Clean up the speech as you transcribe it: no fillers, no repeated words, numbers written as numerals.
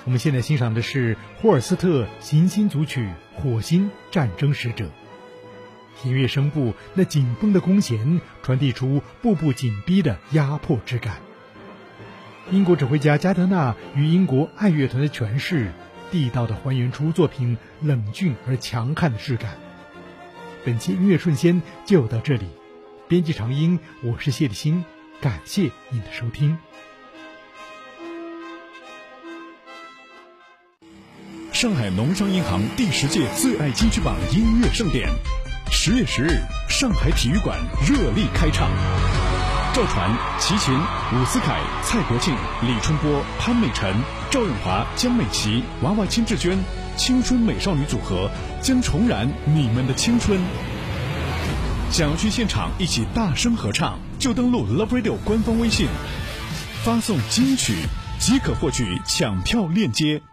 我们现在欣赏的是霍尔斯特行星组曲《火星战争使者》。音乐声部那紧绷的弓弦传递出步步紧逼的压迫之感。英国指挥家加德纳与英国爱乐团的诠释，地道地还原出作品冷峻而强悍的质感。本期音乐瞬间就到这里，编辑长音，我是谢立新，感谢您的收听。 上海农商银行第10届最爱金曲榜音乐盛典，10月10日，上海体育馆热力开唱。赵传、齐秦、伍思凯、蔡国庆、李春波、潘美辰、赵咏华、江美琪、娃娃金志娟青春美少女组合将重燃你们的青春。想要去现场一起大声合唱，就登录 Love Radio 官方微信，发送金曲即可获取抢票链接。